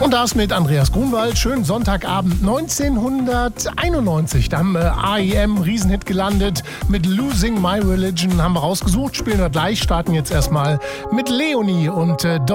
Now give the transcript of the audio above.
Und das mit Andreas Grunwald. Schönen Sonntagabend 1991. Da haben R.E.M. Riesenhit gelandet mit Losing My Religion. Haben wir rausgesucht, spielen wir gleich. Starten jetzt erstmal mit Leonie und